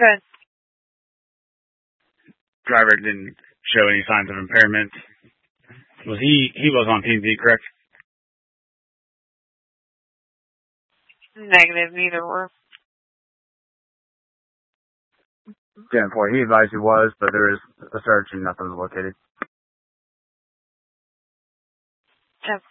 Good. Driver didn't show any signs of impairment. He was on P&Z, correct? Negative, neither were. 10-4. He advised he was, but there is a search and nothing was located. 10-4.